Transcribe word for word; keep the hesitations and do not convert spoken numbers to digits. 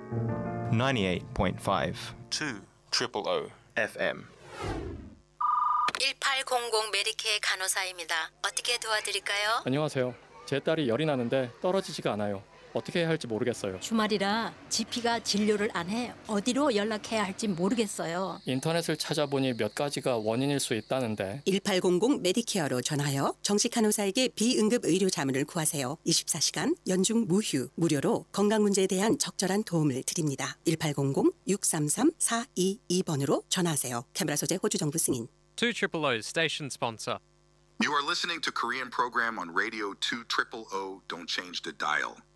ninety-eight point five two triple O 에프엠. 일팔공공 메디케어 간호사입니다. 어떻게 도와드릴까요? 안녕하세요. 제 딸이 열이 나는데 떨어지지가 않아요. 어떻게 해야 할지 모르겠어요. 주말이라 지피가 진료를 안 해. 어디로 연락해야 할지 모르겠어요. 인터넷을 찾아보니 몇 가지가 원인일 수 있다는데. 일팔공공 메디케어로 전화하여 정식 간호사에게 비응급 의료 자문을 구하세요. 이십사 시간 연중 무휴 무료로 건강 문제에 대한 적절한 도움을 드립니다. 일팔공공 육삼삼 사이이 번으로 전화하세요. 캐메라 소재 호주 정부 승인. two triple O station sponsor. You are listening to Korean program on radio two triple O. Don't change the dial.